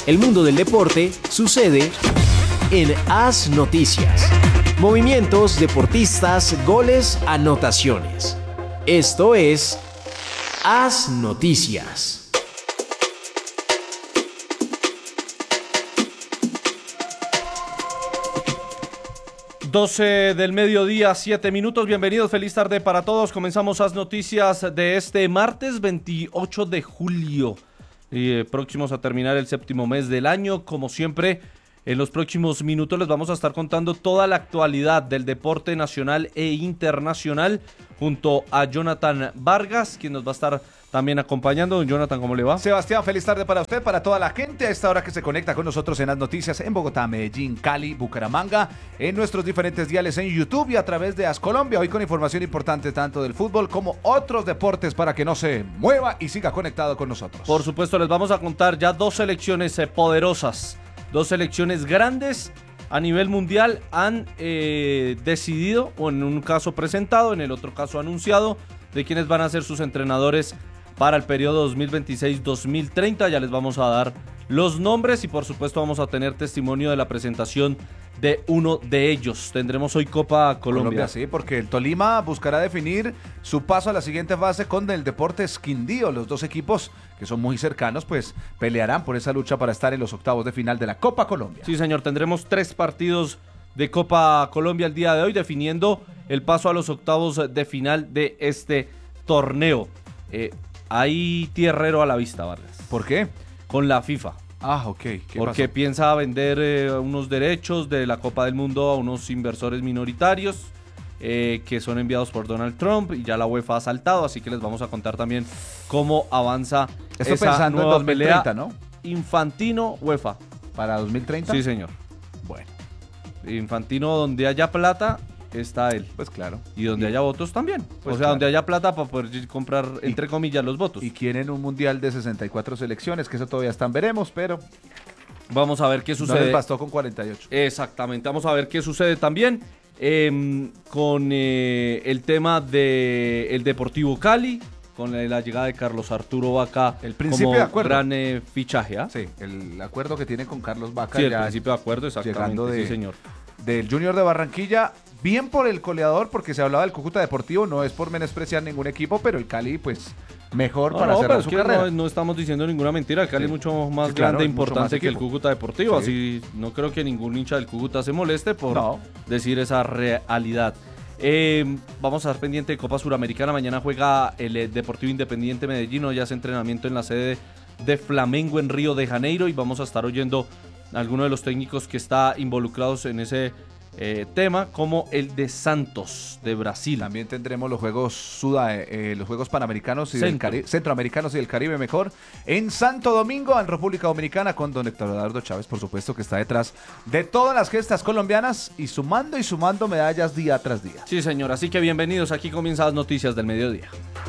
El mundo del deporte sucede en AS Noticias. Movimientos, deportistas, goles, anotaciones. Esto es AS Noticias. 12 del mediodía, 7 minutos. Bienvenidos, feliz tarde para todos. Comenzamos las noticias de este martes 28 de julio. Próximos a terminar el séptimo mes del año. Como siempre, en los próximos minutos les vamos a estar contando toda la actualidad del deporte nacional e internacional junto a Jonathan Vargas, quien nos va a estar también acompañando. Don Jonathan, ¿cómo le va? Sebastián, feliz tarde para usted, para toda la gente a esta hora que se conecta con nosotros en las noticias en Bogotá, Medellín, Cali, Bucaramanga, en nuestros diferentes diales en YouTube y a través de AS Colombia, hoy con información importante tanto del fútbol como otros deportes para que no se mueva y siga conectado con nosotros. Por supuesto, les vamos a contar ya dos selecciones poderosas, dos selecciones grandes a nivel mundial han decidido, o en un caso presentado, en el otro caso anunciado, de quiénes van a ser sus entrenadores para el periodo 2026-2030. Ya les vamos a dar los nombres y por supuesto vamos a tener testimonio de la presentación de uno de ellos. Tendremos hoy Copa Colombia. Sí, porque el Tolima buscará definir su paso a la siguiente fase con el Deportes Quindío. Los dos equipos, que son muy cercanos, pues pelearán por esa lucha para estar en los octavos de final de la Copa Colombia. Sí, señor, tendremos 3 partidos de Copa Colombia el día de hoy, definiendo el paso a los octavos de final de este torneo. Hay tierrero a la vista, Vargas. ¿Por qué? Con la FIFA. Ah, ok. Porque pasó? Piensa vender unos derechos de la Copa del Mundo a unos inversores minoritarios que son enviados por Donald Trump, y ya la UEFA ha saltado, así que les vamos a contar también cómo avanza Esto esa pensando nueva en 2030, pelea. ¿no? Infantino UEFA. ¿Para 2030? Sí, señor. Bueno, Infantino, donde haya plata, está él. pues claro. Y donde haya votos también. Pues o sea, claro. donde haya plata para poder comprar, entre comillas, los votos. Y quieren un mundial de 64 selecciones, que eso todavía están veremos, pero Vamos a ver qué no sucede. les bastó con 48. Exactamente, vamos a ver qué sucede también con el tema del Deportivo Cali, con la llegada de Carlos Arturo Vaca El principio como de acuerdo. gran fichaje. ¿Ah? Sí, el acuerdo que tiene con Carlos Vaca Sí, el ya principio de acuerdo, exactamente, llegando sí, señor. del Junior de Barranquilla, bien por el goleador, porque se hablaba del Cúcuta Deportivo, no es por menospreciar ningún equipo, pero el Cali, pues, mejor para pero cerrar es su que carrera. no estamos diciendo ninguna mentira. El Cali es mucho más Sí, claro, grande e es mucho importante más que el equipo. Cúcuta Deportivo. Sí. Así no creo que ningún hincha del Cúcuta se moleste por No. decir esa realidad. Vamos a estar pendiente de Copa Suramericana. Mañana juega el Deportivo Independiente Medellín. Hoy hace entrenamiento en la sede de Flamengo en Río de Janeiro, y vamos a estar oyendo a algunos de los técnicos que está involucrados en ese tema, como el de Santos de Brasil. También tendremos los Juegos los Juegos Panamericanos y Centroamericanos y del Caribe, mejor, en Santo Domingo, en República Dominicana, con don Héctor Eduardo Chávez, por supuesto, que está detrás de todas las gestas colombianas y sumando medallas día tras día. Sí, señor, así que bienvenidos, aquí comienzan las noticias del mediodía.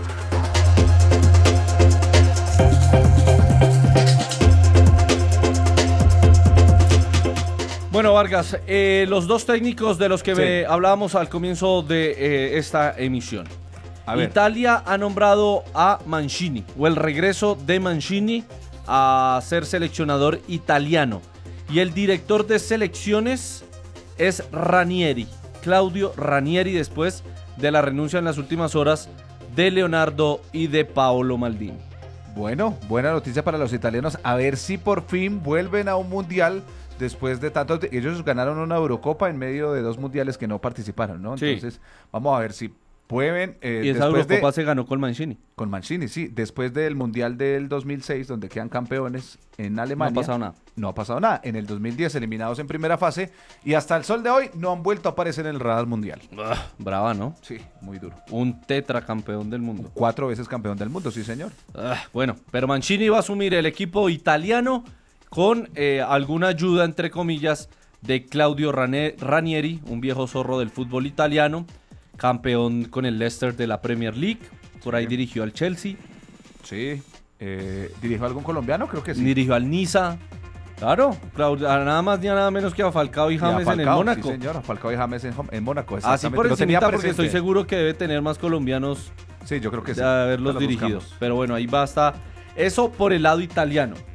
Bueno, Vargas, los dos técnicos de los que hablábamos al comienzo de esta emisión. A ver. Italia ha nombrado a Mancini, o el regreso de Mancini a ser seleccionador italiano. Y el director de selecciones es Ranieri, Claudio Ranieri, después de la renuncia en las últimas horas de Leonardo y de Paolo Maldini. Bueno, buena noticia para los italianos, a ver si por fin vuelven a un mundial después de tanto. Ellos ganaron una Eurocopa en medio de 2 mundiales que no participaron, ¿no? Sí. Entonces, vamos a ver si pueden. Y esa Eurocopa se ganó con Mancini. Con Mancini, sí. Después del Mundial del 2006, donde quedan campeones en Alemania. No ha pasado nada. No ha pasado nada. En el 2010, eliminados en primera fase. Y hasta el sol de hoy, no han vuelto a aparecer en el radar mundial. Brava, ¿no? Sí, muy duro. Un tetracampeón del mundo. 4 veces campeón del mundo, sí, señor. Bueno, pero Mancini va a asumir el equipo italiano con alguna ayuda, entre comillas, de Claudio Ranieri, un viejo zorro del fútbol italiano, campeón con el Leicester de la Premier League, por ahí dirigió al Chelsea. Sí. ¿Dirigió a algún colombiano? Creo que sí. Dirigió al Niza. Claro, nada más ni nada menos que a Falcao y James en el Mónaco. Sí, señor, a Falcao y James en Mónaco. Así por encimita, porque estoy seguro que debe tener más colombianos Sí, yo creo que sí. de haberlos dirigido. Pero bueno, ahí basta. Eso por el lado italiano.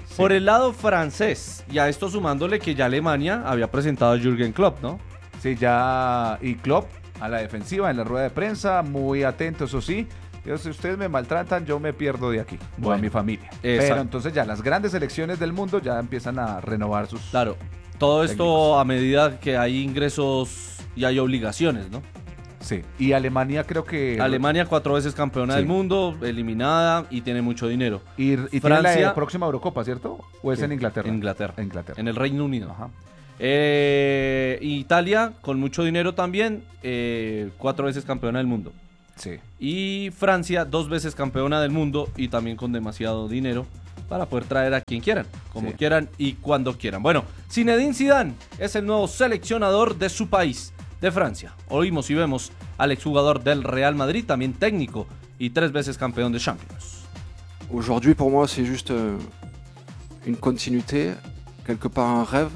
Por el lado francés, y a esto sumándole que ya Alemania había presentado a Jürgen Klopp, ¿no? Sí, ya. Y Klopp a la defensiva en la rueda de prensa, muy atento, eso sí. Si ustedes me maltratan, yo me pierdo de aquí, o a mi familia. Exacto. Pero entonces ya las grandes selecciones del mundo ya empiezan a renovar sus... Claro, todo esto técnicos. a medida que hay ingresos y hay obligaciones, ¿no? Sí, y Alemania creo que... Alemania 4 veces campeona Sí. del mundo, eliminada y tiene mucho dinero. Y tiene Francia- la próxima Eurocopa, ¿cierto? ¿O es Sí, en Inglaterra? Inglaterra. Inglaterra. En el Reino Unido. Ajá. Italia, con mucho dinero también, 4 veces campeona del mundo. Sí. Y Francia, 2 veces campeona del mundo y también con demasiado dinero para poder traer a quien quieran, como Sí. quieran y cuando quieran. Bueno, Zinedine Zidane es el nuevo seleccionador de su país, de Francia. Oímos y vemos al exjugador del Real Madrid, también técnico y 3 veces campeón de Champions. Aujourd'hui, pour moi, c'est juste une continuité, quelque part un rêve.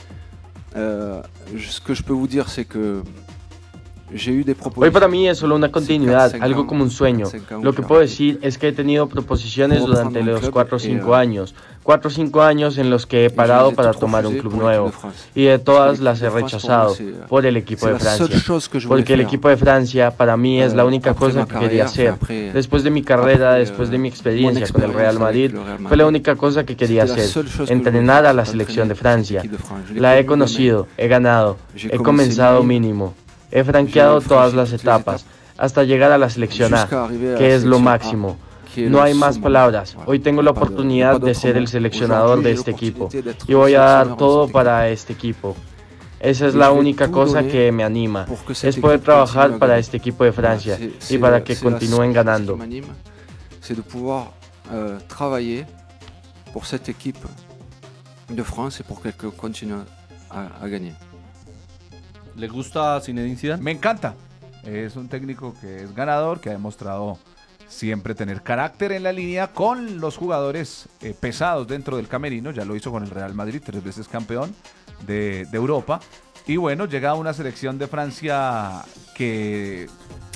Ce que je peux vous dire, c'est que j'ai eu des Hoy propositions. para mí es solo una continuidad, algo como un sueño. Lo que puedo decir es que he tenido proposiciones durante los 4 o 5 años. 4 o 5 años en los que he parado para tomar un club nuevo. Y de todas las he rechazado por el equipo de Francia. Porque el equipo de Francia para mí es la única cosa que quería hacer. Después de mi carrera, después de mi experiencia con el Real Madrid, fue la única cosa que quería hacer. Entrenar a la selección de Francia. La he conocido, he ganado, he comenzado mínimo. He franqueado todas las etapas hasta llegar a la selección A, que es lo máximo. No hay más palabras. Hoy tengo la oportunidad de ser el seleccionador de este equipo y voy a dar todo para este equipo. Esa es la única cosa que me anima, es poder trabajar para este equipo de Francia y para que continúen ganando. C'est de pouvoir travailler pour cette équipe de France et pour qu'elle continue à gagner. ¿Le gusta Zinedine Zidane? Me encanta. Es un técnico que es ganador, que ha demostrado siempre tener carácter en la línea con los jugadores pesados dentro del camerino. Ya lo hizo con el Real Madrid, 3 veces campeón de Europa. Y bueno, llega a una selección de Francia que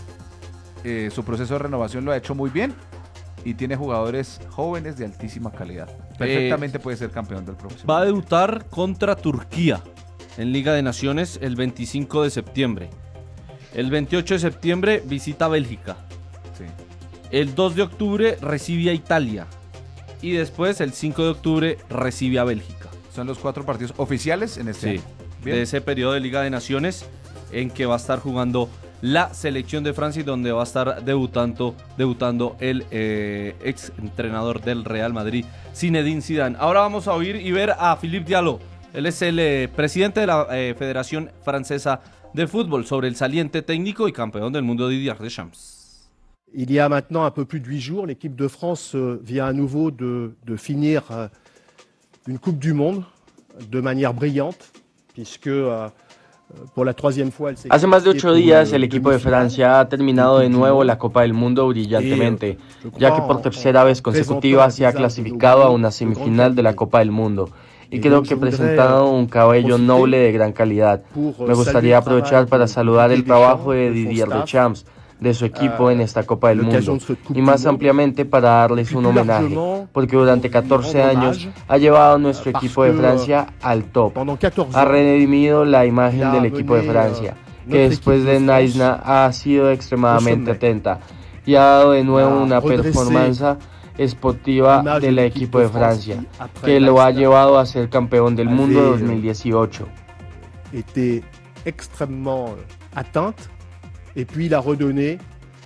su proceso de renovación lo ha hecho muy bien y tiene jugadores jóvenes de altísima calidad. Perfectamente puede ser campeón del próximo. Va a debutar contra Turquía en Liga de Naciones el 25 de septiembre. El 28 de septiembre visita Bélgica. Sí. El 2 de octubre recibe a Italia. Y después, el 5 de octubre, recibe a Bélgica. Son los 4 partidos oficiales en este Sí, año. Bien. de ese periodo de Liga de Naciones en que va a estar jugando la selección de Francia y donde va a estar debutando el ex entrenador del Real Madrid, Zinedine Zidane. Ahora vamos a oír y ver a Philippe Diallo. Él es el presidente de la Federación Francesa de Fútbol, sobre el saliente técnico y campeón del mundo Didier Deschamps. Il y a maintenant un peu plus de 8 jours, l'équipe de France vient à nouveau de finir une Coupe du Monde de manière brillante, puisque por la 3e fois elle s'est Hace más de 8 qualifiée días pour el equipo de demi-finale. Francia ha terminado de nuevo la Copa del Mundo brillantemente, ya que por tercera vez consecutiva se ha clasificado a una semifinal de la Copa del Mundo. Y creo que presentaron un cabello noble de gran calidad. Me gustaría aprovechar para saludar el trabajo de Didier Deschamps, de su equipo en esta Copa del Mundo, y más ampliamente para darles un homenaje, porque durante 14 años ha llevado a nuestro equipo de Francia al top. Pendant 14 Ha ans, redimido la imagen del equipo de Francia, que después de Naisna ha sido extremadamente atenta y ha dado de nuevo una performance esportiva del equipo de Francia, que lo ha llevado a ser campeón del mundo 2018. était extrêmement atteinte, et puis il a redonné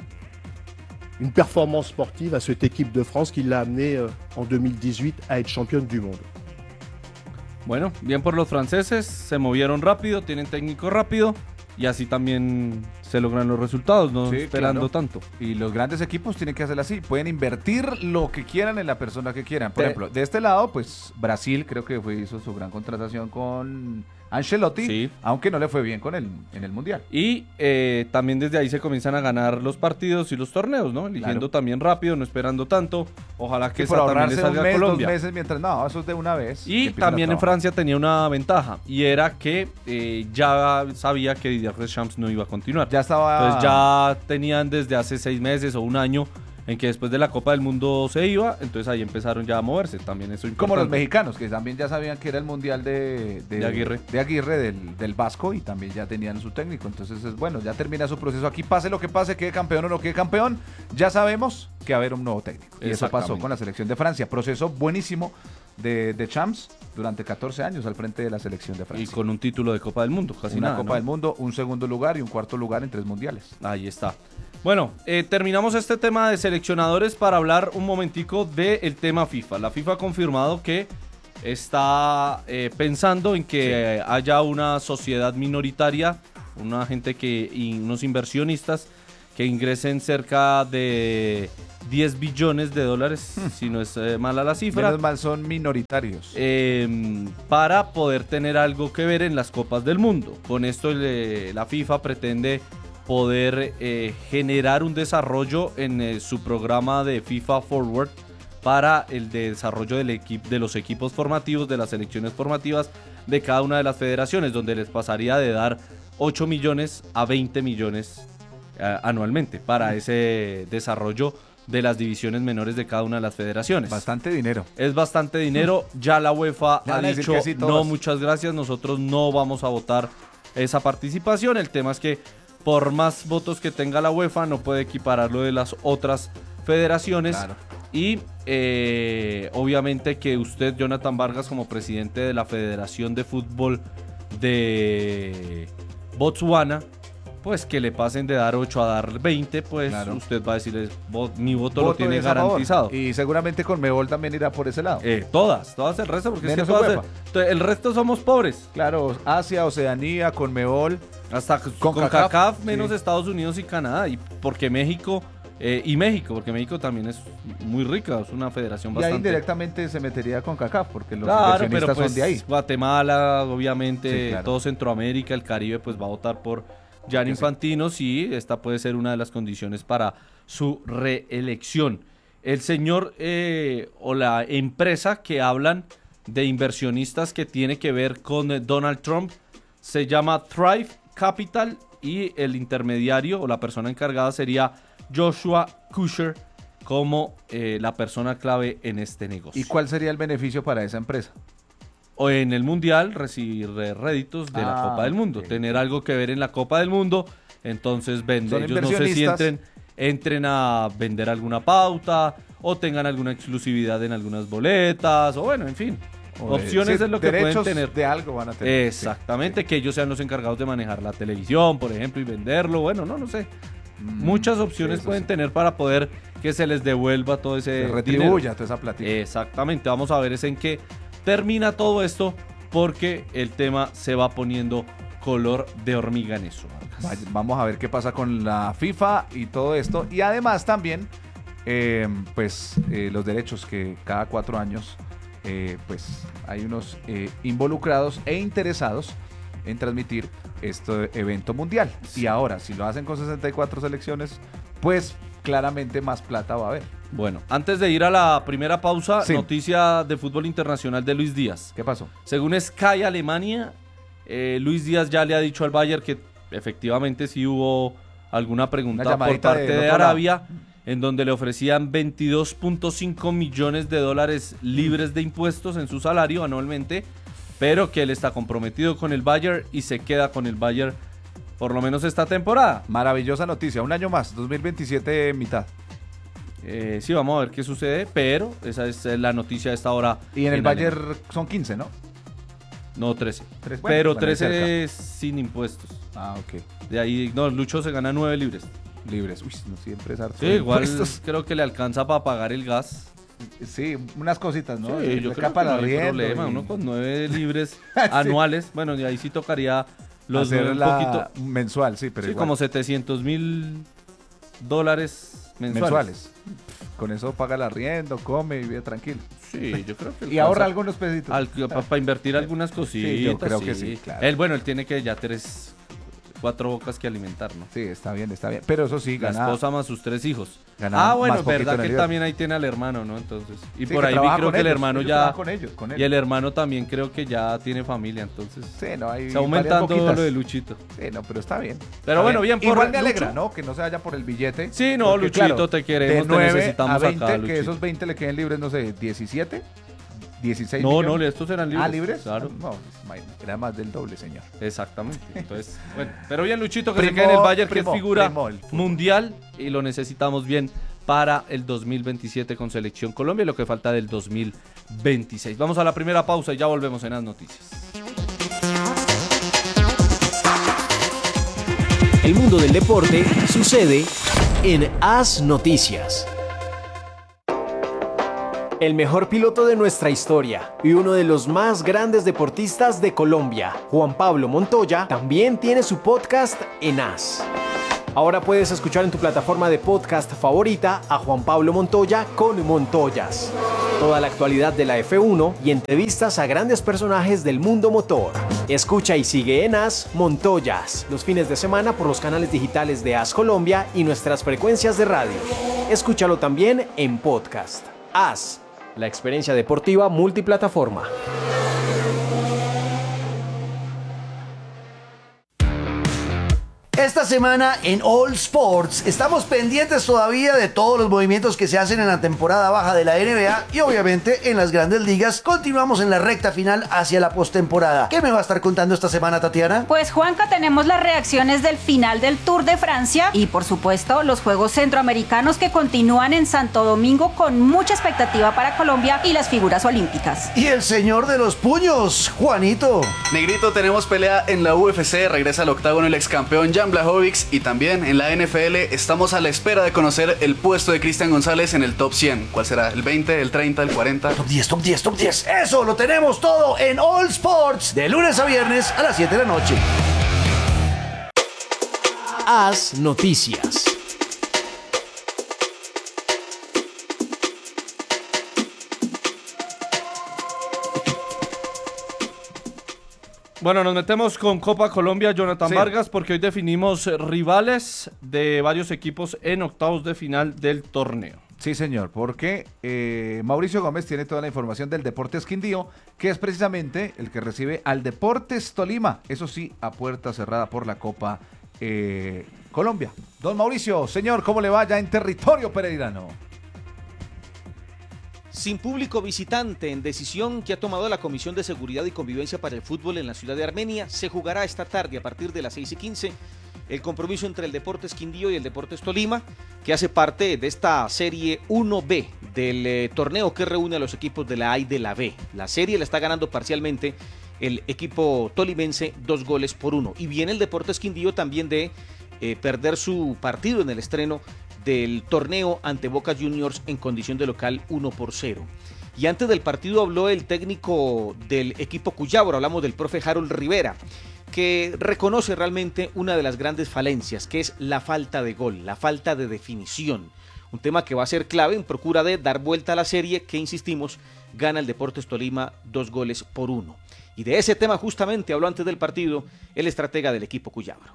une performance sportive à cette équipe de France qui l'a amené en 2018 à être championne du monde. Bueno, bien por los franceses, se movieron rápido, tienen técnico rápido y así también se logran los resultados, no Sí, esperando claro. tanto. Y los grandes equipos tienen que hacerlo así. Pueden invertir lo que quieran en la persona que quieran. Por Te- ejemplo, de este lado, pues Brasil creo que hizo su gran contratación con Ancelotti, Sí. aunque no le fue bien con él en el Mundial. Y también desde ahí se comienzan a ganar los partidos y los torneos, ¿no? Eligiendo Claro. también rápido, no esperando tanto. Ojalá que Que por esa también le ahorrarse salga un a mes, 2 Colombia. meses, mientras no, eso es de una vez. que Y empiecen a también en trabajar. Francia tenía una ventaja y era que ya sabía que Didier Deschamps no iba a continuar. Ya estaba... Entonces ya tenían desde hace 6 meses o un año en que después de la Copa del Mundo se iba, entonces ahí empezaron ya a moverse, también eso importante. Como los mexicanos, que también ya sabían que era el mundial de Aguirre del Vasco, y también ya tenían su técnico, entonces es bueno, ya termina su proceso aquí, pase lo que pase, quede campeón o no quede campeón, ya sabemos que va a haber un nuevo técnico, y eso pasó con la selección de Francia, proceso buenísimo de Champs durante 14 años al frente de la selección de Francia. Y con un título de Copa del Mundo, casi una nada, Copa ¿no? del Mundo, un segundo lugar y un cuarto lugar en 3 mundiales. Ahí está. Bueno, terminamos este tema de seleccionadores para hablar un momentico del tema FIFA. La FIFA ha confirmado que está pensando en que haya una sociedad minoritaria, una gente y unos inversionistas que ingresen cerca de 10 billones de dólares, si no es mala la cifra. Menos mal son minoritarios. Para poder tener algo que ver en las Copas del Mundo. Con esto la FIFA pretende poder generar un desarrollo en su programa de FIFA Forward para el desarrollo de los equipos formativos, de las selecciones formativas de cada una de las federaciones, donde les pasaría de dar 8 millones a 20 millones anualmente para ese desarrollo de las divisiones menores de cada una de las federaciones. Bastante dinero. Es bastante dinero. Ya la UEFA ha dicho, no, muchas gracias, nosotros no vamos a votar esa participación. El tema es que por más votos que tenga la UEFA, no puede equipararlo de las otras federaciones. Claro. Y obviamente que usted, Jonathan Vargas, como presidente de la Federación de Fútbol de Botswana, pues que le pasen de dar 8 a dar 20, pues claro, usted va a decirles, mi voto lo tiene garantizado. Y seguramente Conmebol también irá por ese lado. Todas el resto, porque es que el resto somos pobres. Claro, Asia, Oceanía, Conmebol. Hasta con CONCACAF, menos sí. Estados Unidos y Canadá, y porque México, porque México también es muy rica, es una federación bastante... Y ahí indirectamente se metería con CONCACAF, porque los inversionistas pues, son de ahí. Guatemala, obviamente, sí, claro, todo Centroamérica, el Caribe, pues va a votar por Gianni Infantino, sí, esta puede ser una de las condiciones para su reelección. El señor o la empresa que hablan de inversionistas que tiene que ver con Donald Trump se llama Thrive Capital, y el intermediario o la persona encargada sería Joshua Kusher como la persona clave en este negocio. ¿Y cuál sería el beneficio para esa empresa? O en el Mundial recibir réditos de la Copa del Mundo, okay, tener algo que ver en la Copa del Mundo, entonces venden. Ellos no sé si entren a vender alguna pauta o tengan alguna exclusividad en algunas boletas, o bueno, en fin. Opciones es lo que pueden tener. De algo van a tener. Exactamente, sí, que ellos sean los encargados de manejar la televisión, por ejemplo, y venderlo. Bueno, no sé. Muchas opciones pueden tener para poder que se les devuelva todo ese retribuya toda esa platita. Exactamente, vamos a ver en qué termina todo esto, porque el tema se va poniendo color de hormiga en eso. Vamos a ver qué pasa con la FIFA y todo esto. Y además también, los derechos que cada 4 años... pues hay unos involucrados e interesados en transmitir este evento mundial. Sí. Y ahora, si lo hacen con 64 selecciones, pues claramente más plata va a haber. Bueno, antes de ir a la primera pausa, sí, noticia de fútbol internacional de Luis Díaz. ¿Qué pasó? Según Sky Alemania, Luis Díaz ya le ha dicho al Bayern que efectivamente sí hubo alguna pregunta por parte de Arabia, en donde le ofrecían 22.5 millones de dólares libres de impuestos en su salario anualmente, pero que él está comprometido con el Bayern y se queda con el Bayern por lo menos esta temporada. Maravillosa noticia, un año más, 2027 mitad. Sí, vamos a ver qué sucede, pero esa es la noticia de esta hora. Y en el Bayern son 15, ¿no? No, 13. Pero 13 es sin impuestos. Ah, ok. De ahí, no, Lucho se gana 9 libres. Uy, no siempre es harto. Sí, igual creo que le alcanza para pagar el gas. Sí, unas cositas, ¿no? Sí, yo creo que no hay problema. Uno con 9 libres anuales, sí, bueno, y ahí sí tocaría los hacer un poquito mensual, sí, pero sí, igual. Como $700,000 mensuales. Con eso paga el arriendo, come y vive tranquilo. Sí, yo creo que y ahorra algunos pesitos. Para invertir algunas cositas. Sí, yo creo que sí, claro. Él tiene que ya 4 bocas que alimentar, ¿no? Sí, está bien. Pero eso sí, la gana. esposa más sus 3 hijos. Bueno, es verdad que también ahí tiene al hermano, ¿no? Entonces, y sí, por ahí vi creo que el hermano ya con ellos. Y el hermano también creo que ya tiene familia, entonces. Sí, no, hay está aumentando lo de Luchito. Sí, no, pero está bien. Pero bueno, bien por igual me Lucho. alegra, ¿no? Que no se vaya por el billete. Sí, no, porque, Luchito, claro, te queremos, de 9 te necesitamos a 20, acá, que Luchito. esos 20 le queden libres, no sé, 17. 16 No, millones. estos eran libres. ¿Libres? Claro. No, era más del doble, señor. Exactamente. Entonces, bueno, pero bien Luchito que se quede en el Bayern, que es figura mundial y lo necesitamos bien para el 2027 con Selección Colombia y lo que falta del 2026. Vamos a la primera pausa y ya volvemos en las noticias. El mundo del deporte sucede en As Noticias. El mejor piloto de nuestra historia y uno de los más grandes deportistas de Colombia, Juan Pablo Montoya, también tiene su podcast en As. Ahora puedes escuchar en tu plataforma de podcast favorita a Juan Pablo Montoya con Montoyas. Toda la actualidad de la F1 y entrevistas a grandes personajes del mundo motor. Escucha y sigue en As Montoyas los fines de semana por los canales digitales de As Colombia y nuestras frecuencias de radio. Escúchalo también en podcast. As, la experiencia deportiva multiplataforma. Esta semana en All Sports estamos pendientes todavía de todos los movimientos que se hacen en la temporada baja de la NBA y obviamente en las grandes ligas. Continuamos en la recta final hacia la postemporada. ¿Qué me va a estar contando esta semana, Tatiana? Pues Juanca, tenemos las reacciones del final del Tour de Francia y por supuesto los Juegos Centroamericanos que continúan en Santo Domingo con mucha expectativa para Colombia y las figuras olímpicas. Y el señor de los puños, Juanito. Negrito, tenemos pelea en la UFC, regresa al octágono el ex campeón Jan Blachowicz y también en la NFL estamos a la espera de conocer el puesto de Cristian González en el top 100. ¿Cuál será? ¿El 20, el 30, el 40? Top 10, top 10, top 10. Eso lo tenemos todo en All Sports de lunes a viernes a las 7 de la noche. As Noticias. Bueno, nos metemos con Copa Colombia, Jonathan Sí. Vargas, porque hoy definimos rivales de varios equipos en octavos de final del torneo. Sí, señor, porque Mauricio Gómez tiene toda la información del Deportes Quindío, que es precisamente el que recibe al Deportes Tolima, eso sí, a puerta cerrada por la Copa Colombia. Don Mauricio, señor, ¿cómo le va ya en territorio pereirano? Sin público visitante, en decisión que ha tomado la Comisión de Seguridad y Convivencia para el Fútbol en la ciudad de Armenia, se jugará esta tarde a partir de las 6:15 el compromiso entre el Deportes Quindío y el Deportes Tolima, que hace parte de esta Serie 1B del torneo que reúne a los equipos de la A y de la B. La serie la está ganando parcialmente el equipo tolimense 2-1. Y viene el Deportes Quindío también de perder su partido en el estreno del torneo ante Boca Juniors en condición de local 1-0. Y antes del partido habló el técnico del equipo Cuyabro, hablamos del profe Harold Rivera, que reconoce realmente una de las grandes falencias, que es la falta de gol, la falta de definición. Un tema que va a ser clave en procura de dar vuelta a la serie que, insistimos, gana el Deportes Tolima 2-1. Y de ese tema justamente habló antes del partido el estratega del equipo Cuyabro.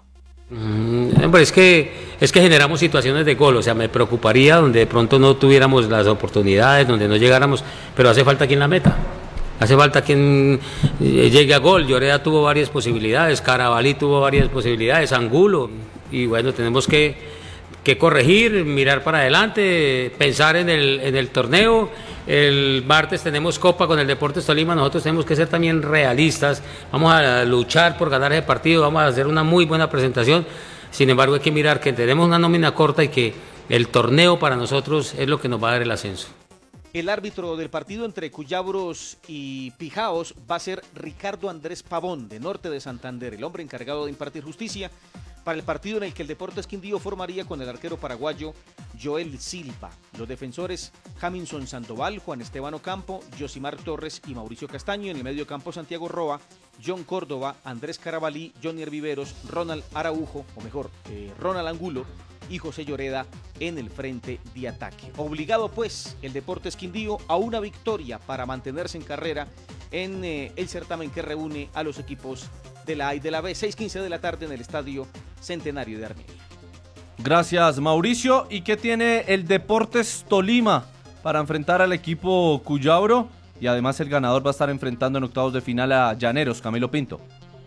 Pues es que generamos situaciones de gol, o sea, me preocuparía donde de pronto no tuviéramos las oportunidades, donde no llegáramos, pero hace falta quien la meta, hace falta quien llegue a gol. Lloreda tuvo varias posibilidades, Carabalí tuvo varias posibilidades, Angulo, y bueno, tenemos que corregir, mirar para adelante, pensar en el torneo. El martes tenemos Copa con el Deportes Tolima, nosotros tenemos que ser también realistas, vamos a luchar por ganar ese partido, vamos a hacer una muy buena presentación. Sin embargo, hay que mirar que tenemos una nómina corta y que el torneo para nosotros es lo que nos va a dar el ascenso. El árbitro del partido entre Cuyabros y Pijaos va a ser Ricardo Andrés Pavón, de Norte de Santander, el hombre encargado de impartir justicia para el partido en el que el Deportes Quindío formaría con el arquero paraguayo Joel Silva. Los defensores Jaminson Sandoval, Juan Esteban Ocampo, Josimar Torres y Mauricio Castaño. En el medio campo Santiago Roa, John Córdoba, Andrés Carabalí, Jonier Viveros, Ronald Araujo, o mejor, Ronald Angulo y José Lloreda en el frente de ataque. Obligado pues el Deportes Quindío a una victoria para mantenerse en carrera en el certamen que reúne a los equipos de la A y de la B, 6:15 de la tarde en el Estadio Centenario de Armenia. Gracias, Mauricio. ¿Y qué tiene el Deportes Tolima para enfrentar al equipo Cuyabro? Y además el ganador va a estar enfrentando en octavos de final a Llaneros, Camilo Pinto.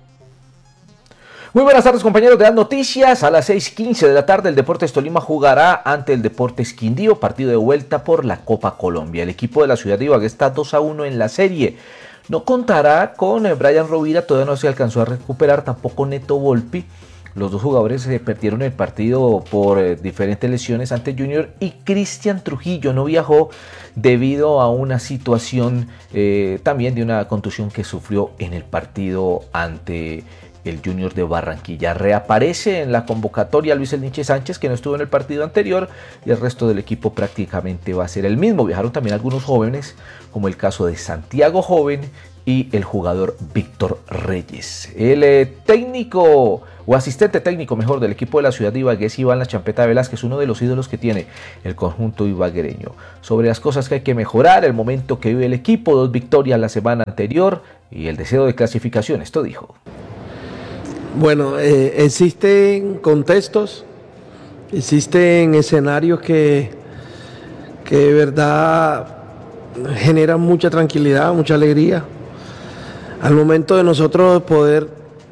Muy buenas tardes, compañeros de las noticias. A las 6:15 de la tarde el Deportes Tolima jugará ante el Deportes Quindío, partido de vuelta por la Copa Colombia. El equipo de la ciudad de Ibagué está 2-1 en la serie. No contará con Brian Rovira, todavía no se alcanzó a recuperar, tampoco Neto Volpi. Los dos jugadores perdieron el partido por diferentes lesiones ante Junior, y Cristian Trujillo no viajó debido a una situación también de una contusión que sufrió en el partido ante el Junior de Barranquilla. Reaparece en la convocatoria Luis El Niche Sánchez, que no estuvo en el partido anterior, y el resto del equipo prácticamente va a ser el mismo. Viajaron también algunos jóvenes, como el caso de Santiago Joven y el jugador Víctor Reyes. El técnico o asistente técnico mejor del equipo de la ciudad de Ibagué es Iván La Champeta Velázquez, uno de los ídolos que tiene el conjunto ibaguereño. Sobre las cosas que hay que mejorar, el momento que vive el equipo, 2 victorias la semana anterior y el deseo de clasificación, esto dijo. Bueno, existen contextos, existen escenarios que de verdad generan mucha tranquilidad, mucha alegría. Al momento de nosotros poder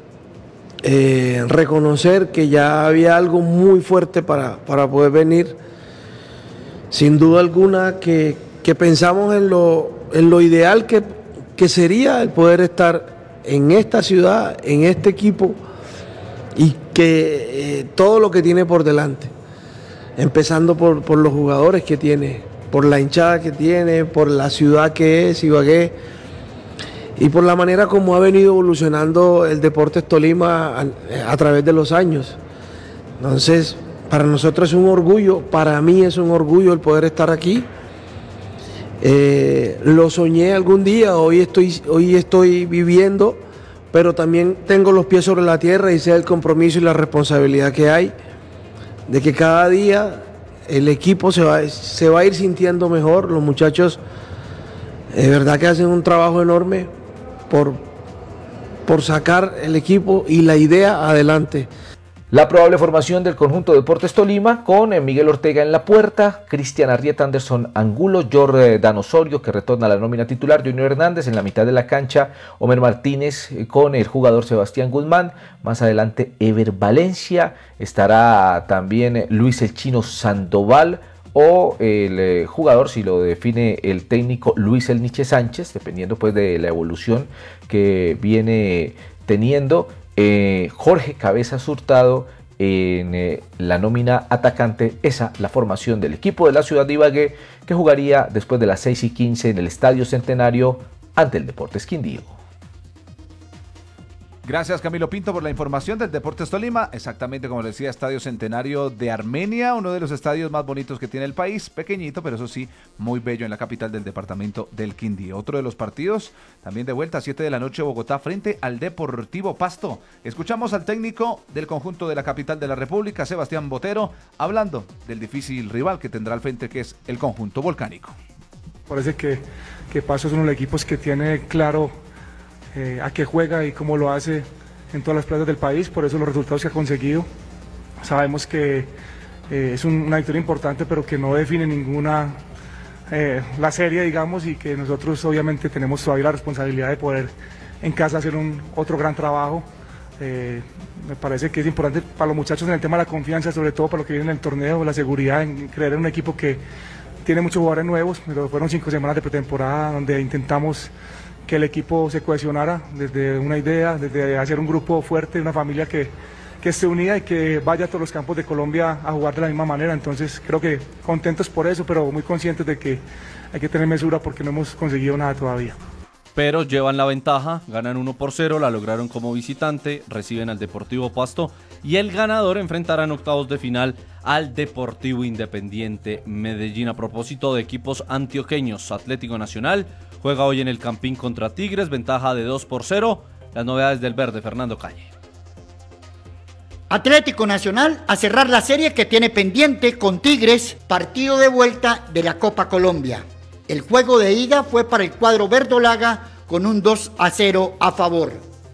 reconocer que ya había algo muy fuerte para poder venir, sin duda alguna que pensamos en lo ideal que sería el poder estar en esta ciudad, en este equipo, y que todo lo que tiene por delante, empezando por los jugadores que tiene, por la hinchada que tiene, por la ciudad que es Ibagué, y por la manera como ha venido evolucionando el Deportes Tolima a través de los años. Entonces, para nosotros es un orgullo, para mí es un orgullo el poder estar aquí. Lo soñé algún día, hoy estoy viviendo, pero también tengo los pies sobre la tierra y sé el compromiso y la responsabilidad que hay de que cada día el equipo se va a ir sintiendo mejor. Los muchachos de verdad que hacen un trabajo enorme por sacar el equipo y la idea adelante. La probable formación del conjunto Deportes Tolima con Miguel Ortega en la puerta, Cristian Arrieta, Anderson Angulo, Jordan Osorio, que retorna a la nómina titular, Junior Hernández en la mitad de la cancha, Homer Martínez con el jugador Sebastián Guzmán, más adelante Ever Valencia, estará también Luis El Chino Sandoval, o el jugador, si lo define el técnico, Luis El Niche Sánchez, dependiendo pues de la evolución que viene teniendo. Jorge Cabezas Hurtado en la nómina atacante. Esa la formación del equipo de la ciudad de Ibagué, que jugaría después de las 6:15 en el Estadio Centenario ante el Deportes Quindío. Gracias, Camilo Pinto, por la información del Deportes Tolima. Exactamente como decía, Estadio Centenario de Armenia, uno de los estadios más bonitos que tiene el país, pequeñito, pero eso sí, muy bello, en la capital del departamento del Quindío. Otro de los partidos, también de vuelta, 7 de la noche, Bogotá, frente al Deportivo Pasto. Escuchamos al técnico del conjunto de la capital de la República, Sebastián Botero, hablando del difícil rival que tendrá al frente, que es el conjunto volcánico. Parece que Pasto es uno de los equipos que tiene claro a qué juega y cómo lo hace en todas las plazas del país, por eso los resultados que ha conseguido. Sabemos que es una victoria importante, pero que no define ninguna la serie, digamos, y que nosotros obviamente tenemos todavía la responsabilidad de poder en casa hacer otro gran trabajo. Me parece que es importante para los muchachos en el tema de la confianza, sobre todo para lo que viene en el torneo, la seguridad, en creer en un equipo que tiene muchos jugadores nuevos, pero fueron 5 semanas de pretemporada donde intentamos que el equipo se cohesionara desde una idea, desde hacer un grupo fuerte, una familia que esté unida y que vaya a todos los campos de Colombia a jugar de la misma manera. Entonces creo que contentos por eso, pero muy conscientes de que hay que tener mesura porque no hemos conseguido nada todavía. Pero llevan la ventaja, ganan 1-0, la lograron como visitante, reciben al Deportivo Pasto y el ganador enfrentará en octavos de final al Deportivo Independiente Medellín. A propósito de equipos antioqueños, Atlético Nacional juega hoy en el Campín contra Tigres, ventaja de 2-0. Las novedades del verde, Fernando Calle. Atlético Nacional a cerrar la serie que tiene pendiente con Tigres, partido de vuelta de la Copa Colombia. El juego de ida fue para el cuadro verdolaga con un 2-0 a favor.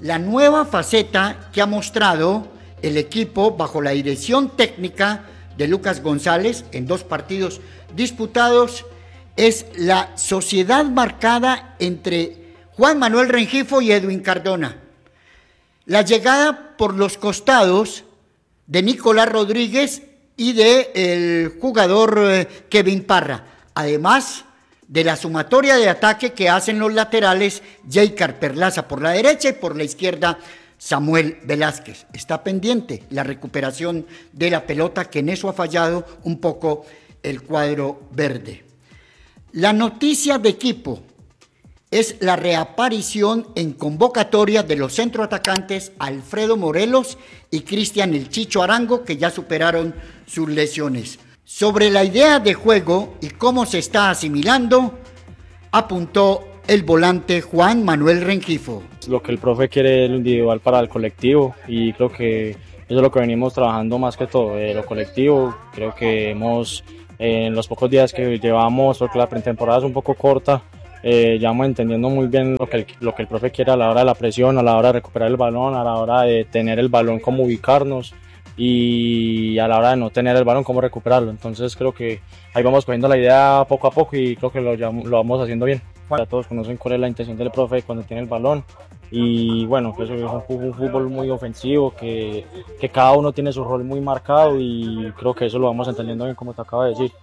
la nueva faceta que ha mostrado el equipo bajo la dirección técnica de Lucas González en 2 partidos disputados es la sociedad marcada entre Juan Manuel Rengifo y Edwin Cardona. La llegada por los costados de Nicolás Rodríguez y del jugador Kevin Parra, además de la sumatoria de ataque que hacen los laterales Jeicar Perlaza por la derecha y por la izquierda Samuel Velázquez. Está pendiente la recuperación de la pelota, que en eso ha fallado un poco el cuadro verde. La noticia de equipo es la reaparición en convocatoria de los centroatacantes Alfredo Morelos y Cristian El Chicho Arango, que ya superaron sus lesiones. Sobre la idea de juego y cómo se está asimilando, apuntó el volante Juan Manuel Rengifo. Lo que el profe quiere es lo individual para el colectivo, y creo que eso es lo que venimos trabajando más que todo, lo colectivo. Creo que hemos, en los pocos días que llevamos, porque la pretemporada es un poco corta, ya vamos entendiendo muy bien lo que el profe quiere a la hora de la presión, a la hora de recuperar el balón, a la hora de tener el balón, cómo ubicarnos, y a la hora de no tener el balón, cómo recuperarlo. Entonces creo que ahí vamos cogiendo la idea poco a poco, y creo que lo vamos haciendo bien. Ya todos conocen cuál es la intención del profe cuando tiene el balón, y bueno, que eso es un fútbol muy ofensivo, que cada uno tiene su rol muy marcado, y creo que eso lo vamos entendiendo bien, como te acabo de decir.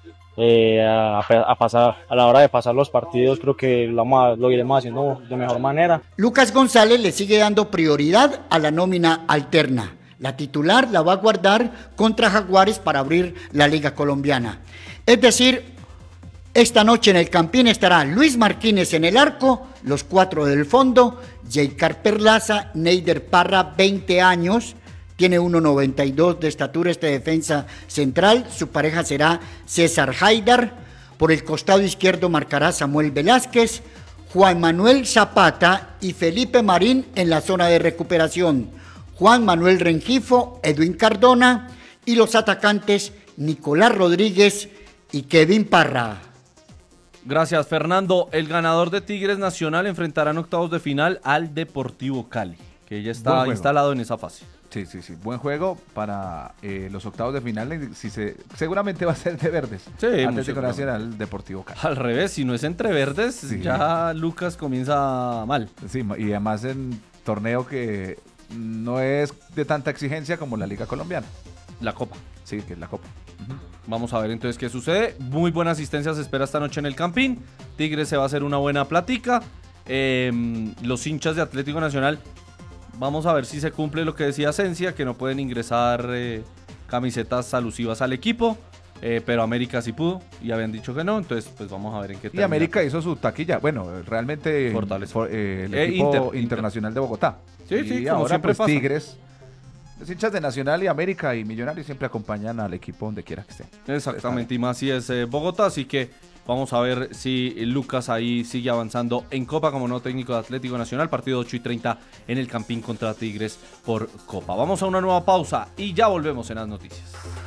A la hora de pasar los partidos, creo que lo iremos haciendo de mejor manera. Lucas González le sigue dando prioridad a la nómina alterna. La titular la va a guardar contra Jaguares para abrir la Liga Colombiana. Es decir, esta noche en el Campín estará Luis Martínez en el arco, los 4 del fondo, Jeicar Perlaza, Neider Parra, 20 años, tiene 1.92 de estatura este defensa central, su pareja será César Haidar, por el costado izquierdo marcará Samuel Velázquez, Juan Manuel Zapata y Felipe Marín en la zona de recuperación, Juan Manuel Rengifo, Edwin Cardona y los atacantes Nicolás Rodríguez y Kevin Parra. Gracias, Fernando. El ganador de Tigres Nacional enfrentará en octavos de final al Deportivo Cali, que ya está instalado en esa fase. Sí. Buen juego para los octavos de final. Seguramente va a ser de verdes. Sí, Atlético Nacional, Deportivo Cali. Al revés, si no es entre verdes, sí, ya Lucas comienza mal. Sí, y además en torneo que no es de tanta exigencia como la Liga Colombiana. La Copa. Sí, que es la Copa. Vamos a ver entonces qué sucede. Muy buena asistencia se espera esta noche en el Campín. Tigres se va a hacer una buena plática. Los hinchas de Atlético Nacional, vamos a ver si se cumple lo que decía Asencia, que no pueden ingresar camisetas alusivas al equipo. Pero América sí pudo y habían dicho que no, entonces pues vamos a ver en qué termina. Y América hizo su taquilla, bueno, realmente el equipo Internacional de Bogotá. Sí, y como ahora siempre pues pasa. Tigres, los hinchas de Nacional y América y Millonarios siempre acompañan al equipo donde quiera que esté. Exactamente, y más si es Bogotá, así que vamos a ver si Lucas ahí sigue avanzando en Copa como nuevo técnico de Atlético Nacional, partido 8:30 en el Campín contra Tigres por Copa. Vamos a una nueva pausa y ya volvemos en las noticias.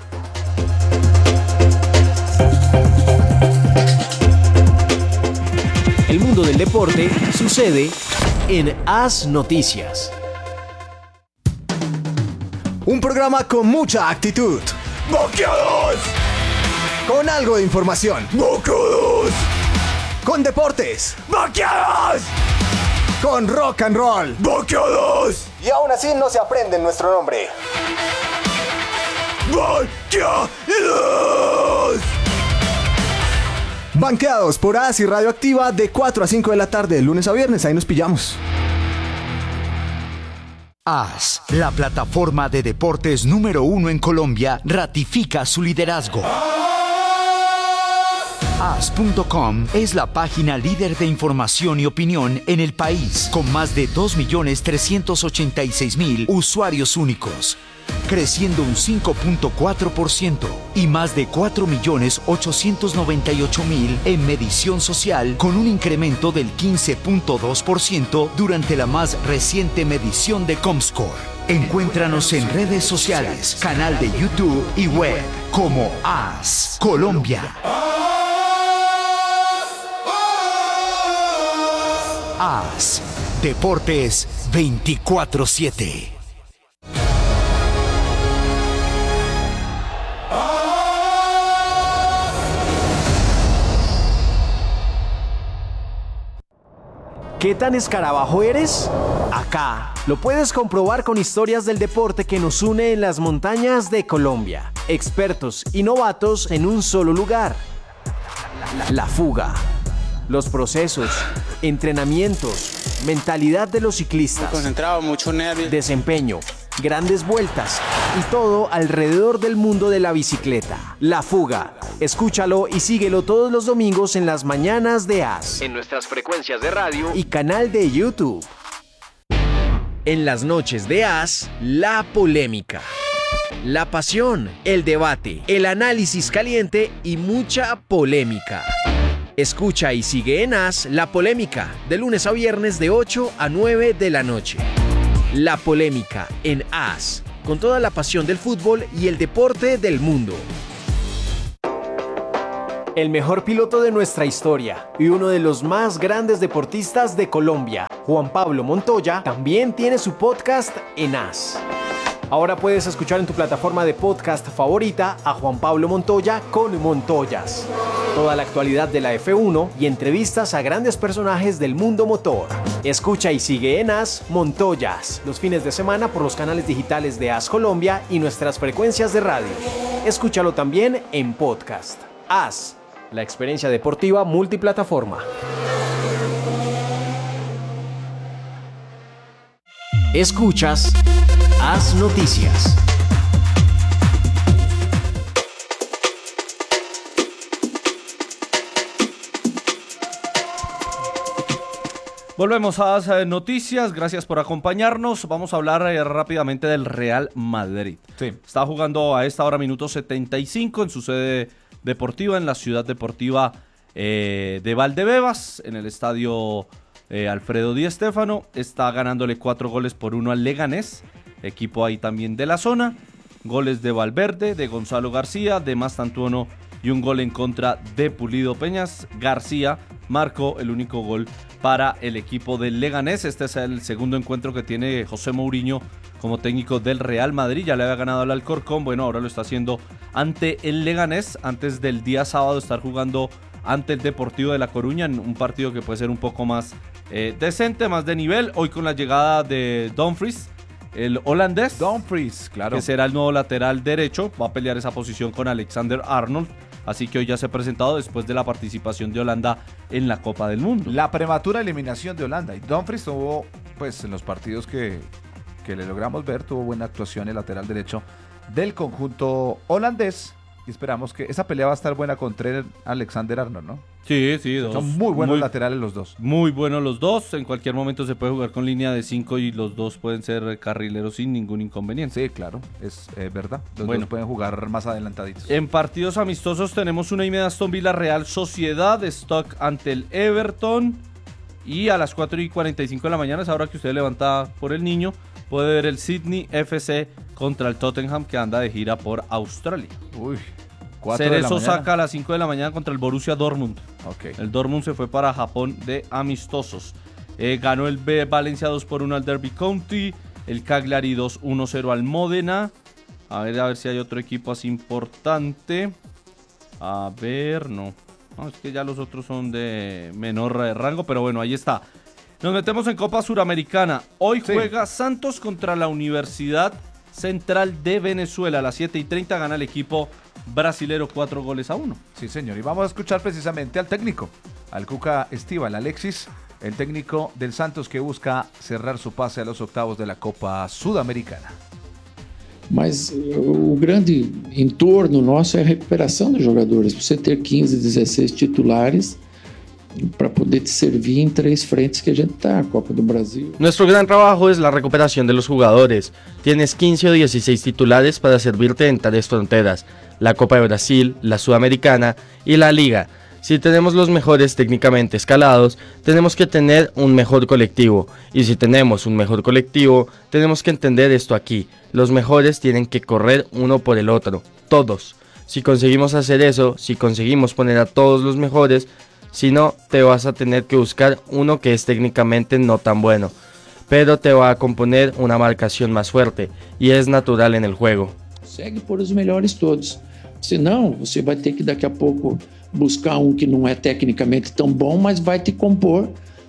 El mundo del deporte sucede en As Noticias. Un programa con mucha actitud. ¡Boqueados! Con algo de información. ¡Boqueados! Con deportes. ¡Boqueados! Con rock and roll. ¡Boqueados! Y aún así no se aprende nuestro nombre. ¡Boqueados! Banqueados por AS y Radioactiva de 4 a 5 de la tarde, de lunes a viernes. Ahí nos pillamos. AS, la plataforma de deportes número 1 en Colombia, ratifica su liderazgo. AS.com es la página líder de información y opinión en el país, con más de 2.386.000 usuarios únicos, creciendo un 5.4% y más de 4.898.000 en medición social, con un incremento del 15.2% durante la más reciente medición de Comscore. Encuéntranos en redes sociales, canal de YouTube y web como AS Colombia. AS, Deportes 24/7. ¿Qué tan escarabajo eres? Acá lo puedes comprobar con historias del deporte que nos une en las montañas de Colombia. Expertos y novatos en un solo lugar. La fuga. Los procesos, entrenamientos, mentalidad de los ciclistas. Muy concentrado, mucho nervio. Desempeño, grandes vueltas y todo alrededor del mundo de la bicicleta. La fuga. Escúchalo y síguelo todos los domingos en las mañanas de AS. En nuestras frecuencias de radio Y canal de YouTube. En las noches de AS, la polémica. La pasión, el debate, el análisis caliente y mucha polémica. Escucha y sigue en AS La Polémica, de lunes a viernes de 8 a 9 de la noche. La Polémica en AS, con toda la pasión del fútbol y el deporte del mundo. El mejor piloto de nuestra historia y uno de los más grandes deportistas de Colombia, Juan Pablo Montoya, también tiene su podcast en AS. Ahora puedes escuchar en tu plataforma de podcast favorita a Juan Pablo Montoya con Montoyas. Toda la actualidad de la F1 y entrevistas a grandes personajes del mundo motor. Escucha y sigue en AS Montoyas los fines de semana por los canales digitales de AS Colombia y nuestras frecuencias de radio. Escúchalo también en podcast. AS, la experiencia deportiva multiplataforma. Escuchas AS Noticias. Volvemos a AS Noticias, gracias por acompañarnos. Vamos a hablar rápidamente del Real Madrid. Sí. Está jugando a esta hora minuto 75 en su sede deportiva, en la ciudad deportiva de Valdebebas, en el estadio Alfredo Di Stéfano. Está ganándole 4-1 al Leganés, equipo ahí también de la zona. Goles de Valverde, de Gonzalo García, de Mastantuono y un gol en contra de Pulido Peñas. García marcó el único gol para el equipo del Leganés. Este es el segundo encuentro que tiene José Mourinho como técnico del Real Madrid. Ya le había ganado al Alcorcón, bueno, ahora lo está haciendo ante el Leganés, antes del día sábado estar jugando ante el Deportivo de La Coruña, en un partido que puede ser un poco más decente, más de nivel. Hoy con la llegada de Dumfries, el holandés, Dumfries, claro, que será el nuevo lateral derecho, va a pelear esa posición con Alexander Arnold. Así que hoy ya se ha presentado después de la participación de Holanda en la Copa del Mundo. La prematura eliminación de Holanda. Y Dumfries tuvo, pues en los partidos que le logramos ver, tuvo buena actuación el lateral derecho del conjunto holandés. Y esperamos que esa pelea va a estar buena contra Alexander Arnold, ¿no? Sí, sí, dos. Son muy buenos laterales los dos. Muy buenos los dos. En cualquier momento se puede jugar con línea de 5 y los dos pueden ser carrileros sin ningún inconveniente. Sí, claro, es verdad. Los dos pueden jugar más adelantaditos. En partidos amistosos tenemos 1:30 Aston Villa Real Sociedad, Stoke ante el Everton. Y a las 4:45 de la mañana, es ahora que usted levanta por el niño, puede ver el Sydney FC contra el Tottenham, que anda de gira por Australia. Uy, Cerezo saca a las 5 de la mañana contra el Borussia Dortmund. Okay. El Dortmund se fue para Japón de amistosos. Ganó el Valencia 2-1 al Derby County. El Cagliari 2-1-0 al Módena. A ver si hay otro equipo así importante. A ver, no, es que ya los otros son de menor rango, pero bueno, ahí está. Nos metemos en Copa Suramericana. Hoy juega Santos contra la Universidad Central de Venezuela. A las 7:30 gana el equipo brasilero 4-1. Sí, señor. Y vamos a escuchar precisamente al técnico, al Cuca Estíbal, Alexis, el técnico del Santos, que busca cerrar su pase a los octavos de la Copa Sudamericana. Mas o grande entorno nosso é a recuperação dos jogadores. Você ter 15, 16 titulares para poder te servir en 3 frentes que a gente está, Copa do Brasil. Nuestro gran trabajo es la recuperación de los jugadores. Tienes 15 o 16 titulares para servirte en 3 fronteras: la Copa de Brasil, la Sudamericana y la Liga. Si tenemos los mejores técnicamente escalados, tenemos que tener un mejor colectivo. Y si tenemos un mejor colectivo, tenemos que entender esto aquí: los mejores tienen que correr uno por el otro, todos. Si conseguimos hacer eso, si conseguimos poner a todos los mejores, sino te vas a tener que buscar uno que es técnicamente no tan bueno, pero te va a componer una marcación más fuerte y es natural en el juego. Segue por os melhores todos. Senão, você vai ter que daqui a pouco buscar que não é tecnicamente tão bom, mas vai te compor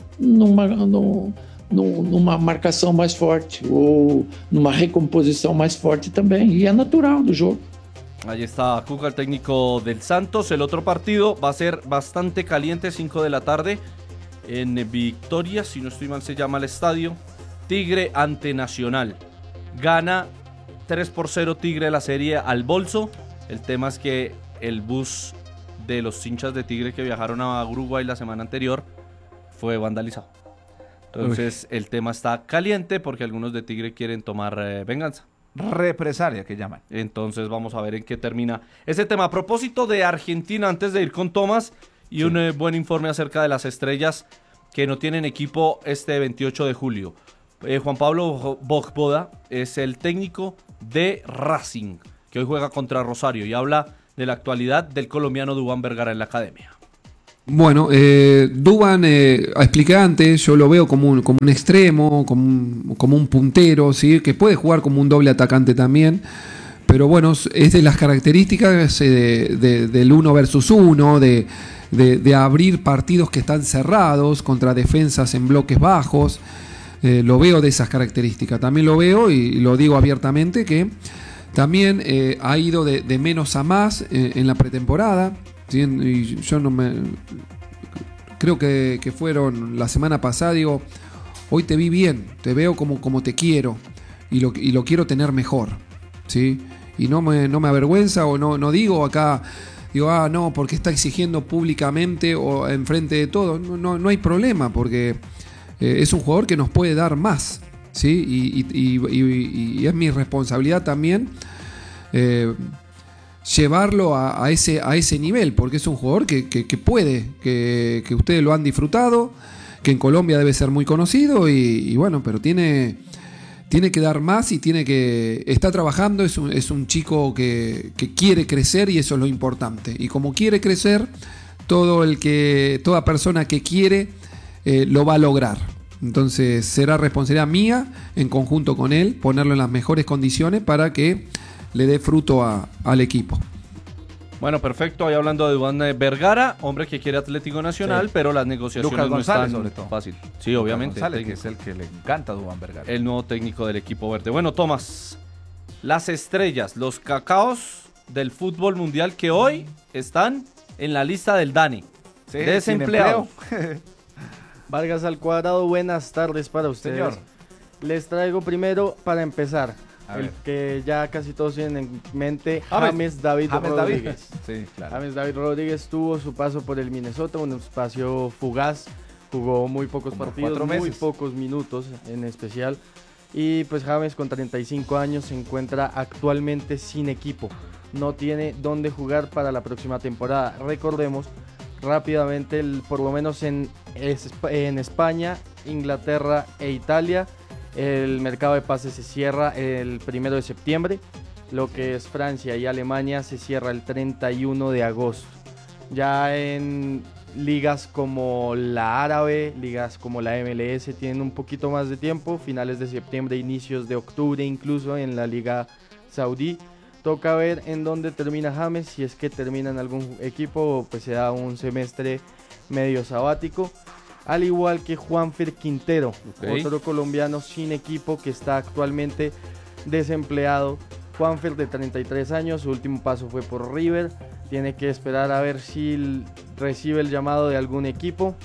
numa marcação mais forte ou numa recomposição mais forte também. E é natural do jogo. Ahí está Cuca, el técnico del Santos. El otro partido va a ser bastante caliente, 5 de la tarde, en Victoria, si no estoy mal se llama el estadio. Tigre ante Nacional. Gana 3-0 Tigre la serie al bolso. El tema es que el bus de los hinchas de Tigre que viajaron a Uruguay la semana anterior fue vandalizado. Entonces el tema está caliente porque algunos de Tigre quieren tomar venganza. Represalia que llaman. Entonces vamos a ver en qué termina ese tema. A propósito de Argentina, antes de ir con Tomás y un buen informe acerca de las estrellas que no tienen equipo este 28 de julio. Juan Pablo Bogboda es el técnico de Racing, que hoy juega contra Rosario y habla de la actualidad del colombiano Duván Vergara en la academia. Bueno, Duván, expliqué antes, yo lo veo como un extremo, como un puntero, ¿sí? Que puede jugar como un doble atacante también, pero bueno, es de las características del 1 versus 1, de abrir partidos que están cerrados contra defensas en bloques bajos. Lo veo de esas características. También lo veo, y lo digo abiertamente, que también ha ido de menos a más en la pretemporada. ¿Sí? Y yo no me... Creo que fueron la semana pasada, digo, hoy te vi bien, te veo como te quiero y lo quiero tener mejor, ¿sí? Y no me avergüenza o no digo acá, digo, no, porque está exigiendo públicamente o enfrente de todo. No hay problema, porque es un jugador que nos puede dar más, ¿sí? Y es mi responsabilidad también llevarlo a ese nivel, porque es un jugador que puede, que ustedes lo han disfrutado, que en Colombia debe ser muy conocido y bueno, pero tiene que dar más y está trabajando, es un chico que quiere crecer y eso es lo importante. Y como quiere crecer, toda persona que quiere lo va a lograr. Entonces será responsabilidad mía, en conjunto con él, ponerlo en las mejores condiciones para que le dé fruto al equipo. Bueno, perfecto. Ahí hablando de Duván Vergara, hombre que quiere Atlético Nacional, sí, pero las negociaciones Lucas González, no sobre están todo. fácil. Sí, obviamente. Lucas González, que es el que le encanta a Duván Vergara. El nuevo técnico del equipo verde. Bueno, Tomás, las estrellas, los cacaos del fútbol mundial que hoy están en la lista del Dani. Sí, desempleado. Vargas al cuadrado, buenas tardes para ustedes. Señor. Les traigo primero, para empezar, el que ya casi todos tienen en mente, James David Rodríguez. Sí, claro. James David Rodríguez tuvo su paso por el Minnesota, un espacio fugaz, jugó muy pocos partidos, muy pocos minutos en especial. Y pues James, con 35 años, se encuentra actualmente sin equipo. No tiene dónde jugar para la próxima temporada. Recordemos rápidamente, por lo menos en España, Inglaterra e Italia, el mercado de pases se cierra el 1 de septiembre. Lo que es Francia y Alemania se cierra el 31 de agosto. Ya en ligas como la árabe, ligas como la MLS tienen un poquito más de tiempo, finales de septiembre, inicios de octubre, incluso en la liga saudí. Toca ver en dónde termina James, si es que termina en algún equipo, pues se da un semestre medio sabático. Al igual que Juanfer Quintero, otro colombiano sin equipo que está actualmente desempleado. Juanfer, de 33 años, su último paso fue por River. Tiene que esperar a ver si recibe el llamado de algún equipo.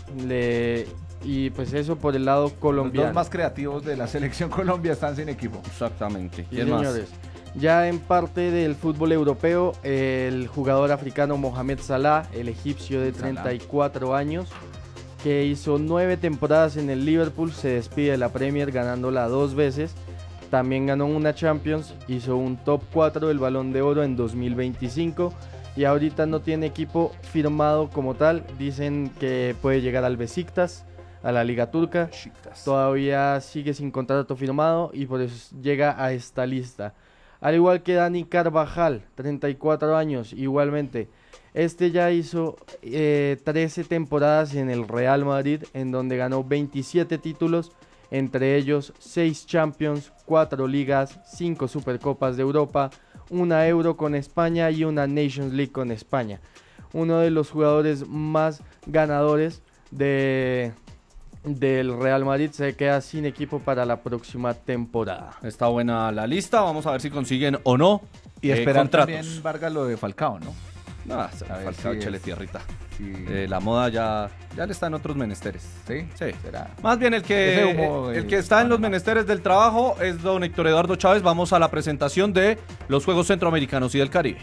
Y pues eso por el lado colombiano. Los dos más creativos de la selección Colombia están sin equipo. Exactamente. Y señores, ya en parte del fútbol europeo, el jugador africano Mohamed Salah, el egipcio de 34 años, que hizo 9 temporadas en el Liverpool, se despide de la Premier ganándola 2 veces. También ganó una Champions, hizo un top 4 del Balón de Oro en 2025 y ahorita no tiene equipo firmado como tal. Dicen que puede llegar al Besiktas, a la Liga Turca. Todavía sigue sin contrato firmado y por eso llega a esta lista. Al igual que Dani Carvajal, 34 años, igualmente Este ya hizo 13 temporadas en el Real Madrid, en donde ganó 27 títulos, entre ellos 6 Champions, 4 Ligas, 5 Supercopas de Europa, una Euro con España y una Nations League con España. Uno de los jugadores más ganadores del Real Madrid. Se queda sin equipo para la próxima temporada. Está buena la lista, vamos a ver si consiguen o no. Y esperar contratos. también, Vargas, lo de Falcao, ¿no? No, Falcao, si échale tierrita. Sí. La moda ya le está en otros menesteres. ¿Sí? Sí. ¿Será? Más bien el que está en los menesteres del trabajo es don Héctor Eduardo Chávez. Vamos a la presentación de los Juegos Centroamericanos y del Caribe.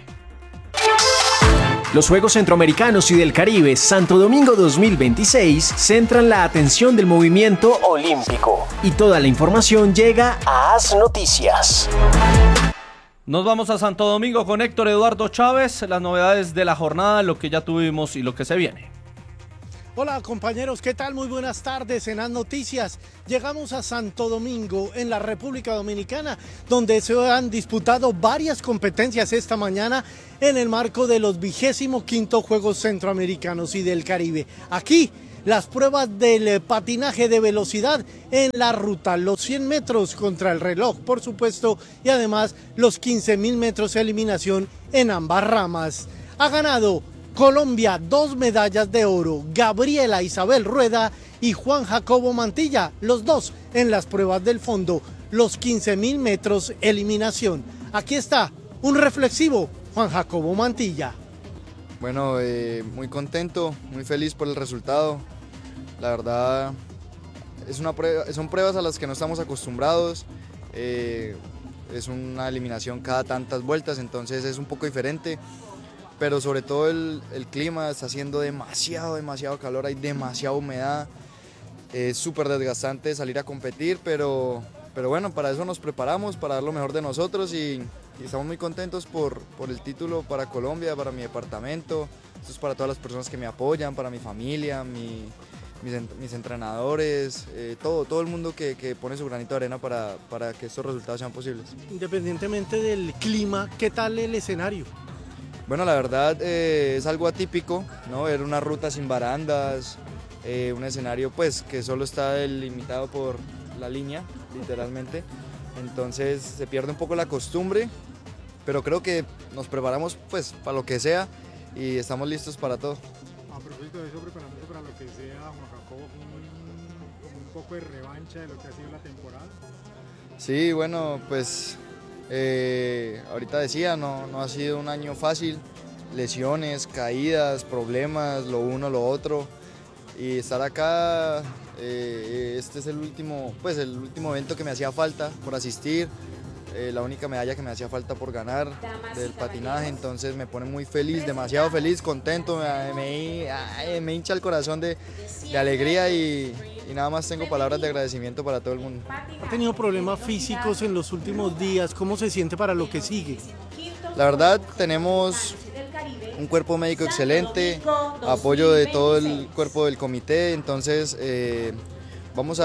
Los Juegos Centroamericanos y del Caribe Santo Domingo 2026 centran la atención del movimiento olímpico. Y toda la información llega a AS Noticias. Nos vamos a Santo Domingo con Héctor Eduardo Chávez, las novedades de la jornada, lo que ya tuvimos y lo que se viene. Hola compañeros, ¿qué tal? Muy buenas tardes en AS Noticias. Llegamos a Santo Domingo, en la República Dominicana, donde se han disputado varias competencias esta mañana en el marco de los 25º Juegos Centroamericanos y del Caribe. Aquí, las pruebas del patinaje de velocidad en la ruta, los 100 metros contra el reloj, por supuesto, y además los 15.000 metros de eliminación en ambas ramas. Ha ganado Colombia 2 medallas de oro, Gabriela Isabel Rueda y Juan Jacobo Mantilla, los dos en las pruebas del fondo, los 15.000 metros eliminación. Aquí está un reflexivo Juan Jacobo Mantilla. Bueno, muy contento, muy feliz por el resultado. La verdad, son pruebas a las que no estamos acostumbrados. Es una eliminación cada tantas vueltas, entonces es un poco diferente. Pero sobre todo el clima está haciendo demasiado calor, hay demasiada humedad. Es súper desgastante salir a competir, pero bueno, para eso nos preparamos, para dar lo mejor de nosotros y estamos muy contentos por el título para Colombia, para mi departamento. Esto es para todas las personas que me apoyan, para mi familia, mis entrenadores, todo el mundo que pone su granito de arena para que estos resultados sean posibles. Independientemente del clima, ¿qué tal el escenario? Bueno, la verdad es algo atípico, ¿no? Ver una ruta sin barandas, un escenario pues que solo está delimitado por la línea, literalmente. Entonces se pierde un poco la costumbre, pero creo que nos preparamos pues para lo que sea y estamos listos para todo. A propósito de eso, preparándose para lo que sea, Juan Jacobo, como un poco de revancha de lo que ha sido la temporada. Sí, bueno, pues ahorita decía, no ha sido un año fácil, lesiones, caídas, problemas, lo uno, lo otro, y estar acá, este es el último evento que me hacía falta por asistir, la única medalla que me hacía falta por ganar del patinaje, entonces me pone muy feliz, demasiado feliz, contento, me hincha el corazón de alegría y nada más tengo palabras de agradecimiento para todo el mundo. ¿Ha tenido problemas físicos en los últimos días? ¿Cómo se siente para lo que sigue? La verdad, tenemos un cuerpo médico excelente, apoyo de todo el cuerpo del comité, entonces vamos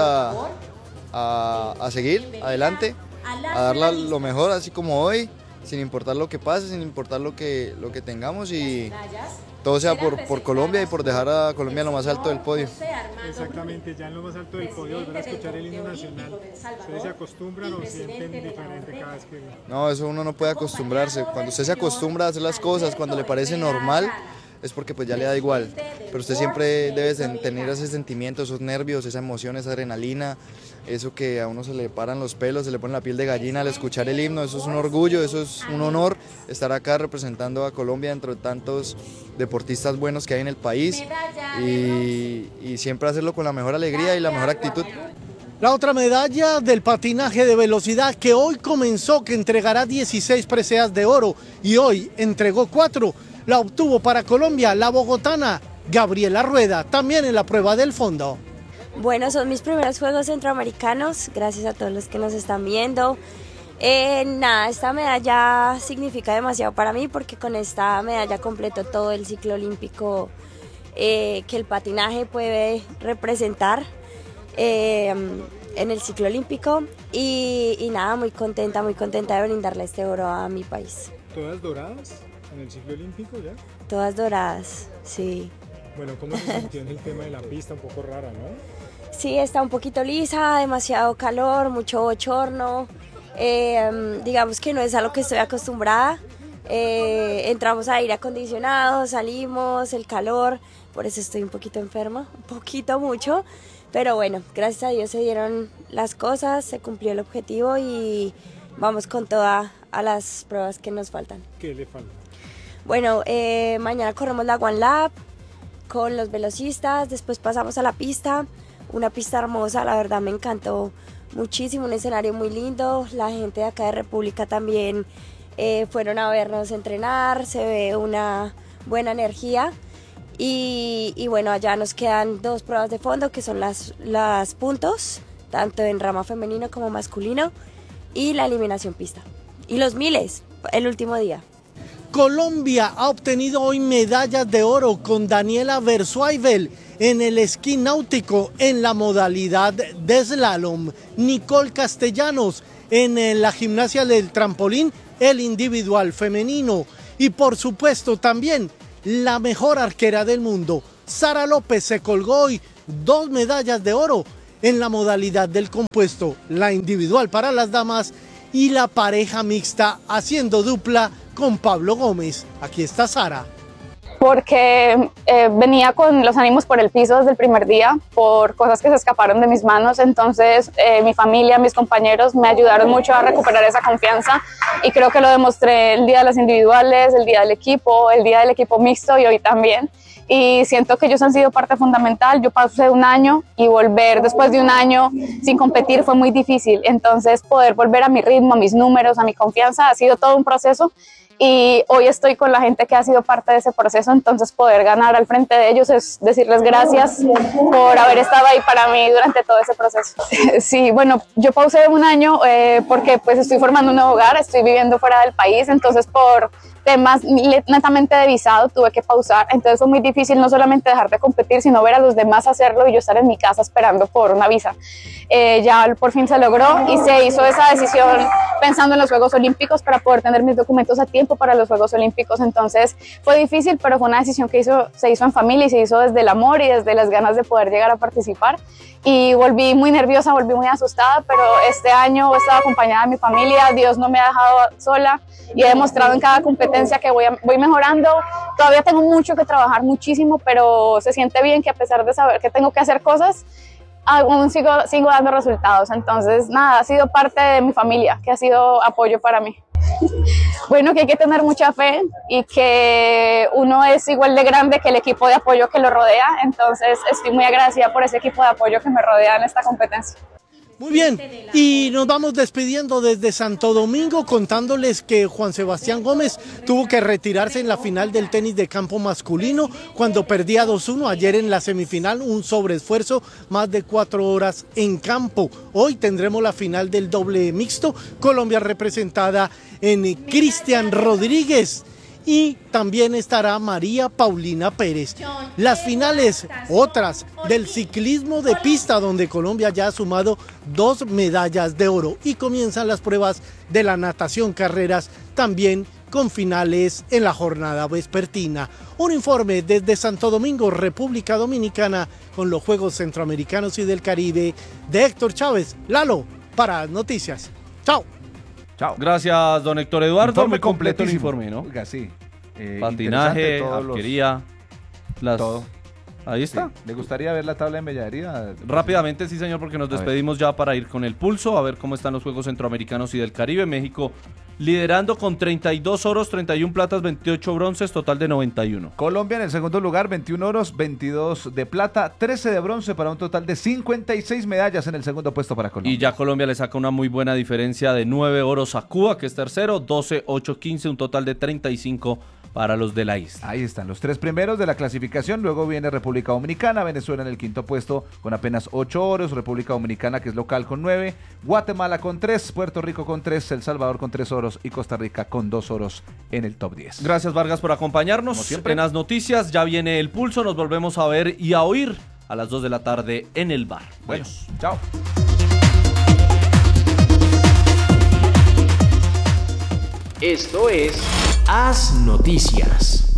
a seguir adelante, a darla lo mejor, así como hoy, sin importar lo que pase, sin importar lo que tengamos y todo sea por Colombia y por dejar a Colombia en lo más alto del podio. Exactamente, ya en lo más alto del podio, volver a escuchar el himno nacional. ¿Ustedes se acostumbran o sienten diferente cada vez que...? No, eso uno no puede acostumbrarse. Cuando usted se acostumbra a hacer las cosas, cuando le parece normal, es porque pues ya le da igual. Pero usted siempre debe tener ese sentimiento, esos nervios, esa emoción, esa adrenalina, eso que a uno se le paran los pelos, se le pone la piel de gallina al escuchar el himno. Eso es un orgullo, eso es un honor estar acá representando a Colombia dentro de tantos deportistas buenos que hay en el país y siempre hacerlo con la mejor alegría y la mejor actitud. La otra medalla del patinaje de velocidad que hoy comenzó, que entregará 16 preseas de oro y hoy entregó 4, la obtuvo para Colombia la bogotana Gabriela Rueda, también en la prueba del fondo. Bueno, son mis primeros Juegos Centroamericanos, gracias a todos los que nos están viendo. Esta medalla significa demasiado para mí porque con esta medalla completo todo el ciclo olímpico que el patinaje puede representar en el ciclo olímpico y muy contenta de brindarle este oro a mi país. ¿Todas doradas? ¿En el ciclo olímpico ya? Todas doradas, sí. Bueno, ¿cómo se sintió en el tema de la pista? Un poco rara, ¿no? Sí, está un poquito lisa, demasiado calor, mucho bochorno. Digamos que no es a lo que estoy acostumbrada. Entramos a aire acondicionado, salimos, el calor, por eso estoy un poquito enferma, un poquito mucho. Pero bueno, gracias a Dios se dieron las cosas, se cumplió el objetivo y vamos con toda a las pruebas que nos faltan. ¿Qué le falta? Bueno, mañana corremos la One Lap con los velocistas, después pasamos a la pista, una pista hermosa, la verdad me encantó muchísimo, un escenario muy lindo, la gente de acá de República también fueron a vernos entrenar, se ve una buena energía. Y bueno, allá nos quedan 2 pruebas de fondo que son las puntos, tanto en rama femenino como masculino, y la eliminación pista. Y los 1000, el último día. Colombia ha obtenido hoy medallas de oro con Daniela Versuaibel en el esquí náutico en la modalidad de slalom. Nicole Castellanos en la gimnasia del trampolín, el individual femenino. Y por supuesto también la mejor arquera del mundo, Sara López, se colgó hoy 2 medallas de oro en la modalidad del compuesto, la individual para las damas y la pareja mixta haciendo dupla con Pablo Gómez. Aquí está Sara. Porque venía con los ánimos por el piso desde el primer día, por cosas que se escaparon de mis manos, entonces mi familia, mis compañeros me ayudaron mucho a recuperar esa confianza y creo que lo demostré el día de las individuales, el día del equipo mixto y hoy también. Y siento que ellos han sido parte fundamental. Yo pasé un año y volver después de un año sin competir fue muy difícil, entonces poder volver a mi ritmo, a mis números, a mi confianza ha sido todo un proceso. Y hoy estoy con la gente que ha sido parte de ese proceso, entonces poder ganar al frente de ellos es decirles gracias por haber estado ahí para mí durante todo ese proceso. Sí, bueno, yo pausé un año porque pues estoy formando un nuevo hogar, estoy viviendo fuera del país, entonces por temas netamente de visado tuve que pausar, entonces fue muy difícil no solamente dejar de competir, sino ver a los demás hacerlo y yo estar en mi casa esperando por una visa. Ya por fin se logró y se hizo esa decisión pensando en los Juegos Olímpicos para poder tener mis documentos a tiempo para los Juegos Olímpicos, entonces fue difícil, pero fue una decisión que se hizo en familia y se hizo desde el amor y desde las ganas de poder llegar a participar. Y volví muy nerviosa, volví muy asustada, pero este año he estado acompañada de mi familia, Dios no me ha dejado sola y he demostrado en cada competencia que voy mejorando. Todavía tengo mucho que trabajar, muchísimo, pero se siente bien que a pesar de saber que tengo que hacer cosas, aún sigo dando resultados. Entonces, nada, ha sido parte de mi familia, que ha sido apoyo para mí. Bueno, que hay que tener mucha fe y que uno es igual de grande que el equipo de apoyo que lo rodea, entonces estoy muy agradecida por ese equipo de apoyo que me rodea en esta competencia. Muy bien, y nos vamos despidiendo desde Santo Domingo contándoles que Juan Sebastián Gómez tuvo que retirarse en la final del tenis de campo masculino cuando perdía 2-1 ayer en la semifinal, un sobreesfuerzo, más de 4 horas en campo. Hoy tendremos la final del doble mixto, Colombia representada en Cristian Rodríguez. Y también estará María Paulina Pérez. Las finales, otras, del ciclismo de pista, donde Colombia ya ha sumado 2 medallas de oro. Y comienzan las pruebas de la natación carreras, también con finales en la jornada vespertina. Un informe desde Santo Domingo, República Dominicana, con los Juegos Centroamericanos y del Caribe, de Héctor Chávez. Lalo, para Noticias. Chao. Chao. Gracias, don Héctor Eduardo. Informe Muy completo el completísimo. informe, ¿no? Oiga, sí. Patinaje, todos los- arquería, todo. Ahí está. Sí. ¿Le gustaría ver la tabla de medallaría? Rápidamente, sí, señor, porque nos despedimos ya para ir con el pulso, a ver cómo están los Juegos Centroamericanos y del Caribe. México liderando con 32 oros, 31 platas, 28 bronces, total de 91. Colombia en el segundo lugar, 21 oros, 22 de plata, 13 de bronce para un total de 56 medallas en el segundo puesto para Colombia. Y ya Colombia le saca una muy buena diferencia de 9 oros a Cuba, que es tercero, 12, 8, 15, un total de 35 para los de la isla. Ahí están los 3 primeros de la clasificación, luego viene República Dominicana, Venezuela en el quinto puesto con apenas 8 oros, República Dominicana que es local con 9, Guatemala con 3, Puerto Rico con 3, El Salvador con 3 oros y Costa Rica con 2 oros en el top 10. Gracias, Vargas, por acompañarnos en las noticias. Ya viene el pulso, nos volvemos a ver y a oír a las 2 de la tarde en el bar. Bueno, chao. Esto es Haz Noticias.